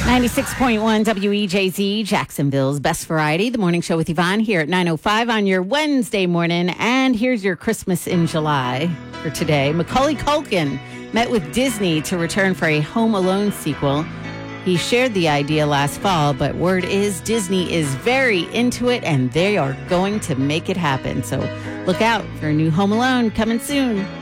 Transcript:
96.1 WEJZ, Jacksonville's best variety. The morning show with Yvonne here at 9:05 on your Wednesday morning. And here's your Christmas in July for today. Macaulay Culkin met with Disney to return for a Home Alone sequel. He shared the idea last fall, but word is Disney is very into it and they are going to make it happen. So look out for a new Home Alone coming soon.